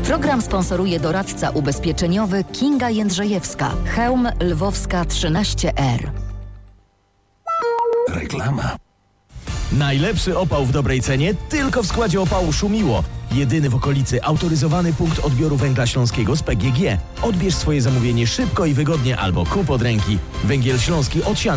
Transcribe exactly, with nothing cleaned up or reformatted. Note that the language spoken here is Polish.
Program sponsoruje doradca ubezpieczeniowy Kinga Jędrzejewska. Chełm Lwowska trzynaście R. Reklama. Najlepszy opał w dobrej cenie tylko w składzie opału Szumiło. Jedyny w okolicy autoryzowany punkt odbioru węgla śląskiego z P G G. Odbierz swoje zamówienie szybko i wygodnie albo kup od ręki. Węgiel śląski od siana.